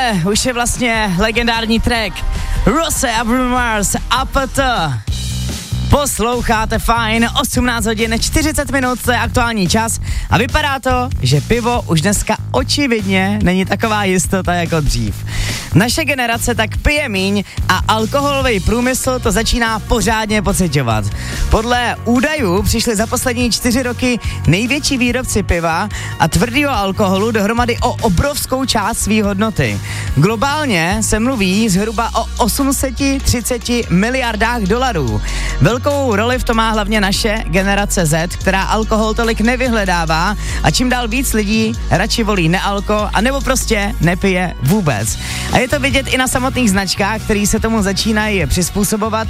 tohle už je vlastně legendární track Rose a Bruno Mars APT. Posloucháte fajn, 18 hodin 40 minut, to je aktuální čas a vypadá to, že pivo už dneska očividně není taková jistota jako dřív. Naše generace tak pije míň a alkoholový průmysl to začíná pořádně pociťovat. Podle údajů přišli za poslední 4 roky největší výrobci piva a tvrdého alkoholu dohromady o obrovskou část své hodnoty. Globálně se mluví zhruba o 830 miliardách dolarů. Velkou roli v tom má hlavně naše generace Z, která alkohol tolik nevyhledává a čím dál víc lidí radši volí nealko a nebo prostě nepije vůbec. A je to vidět i na samotných značkách, které se tomu začínají přizpůsobovat.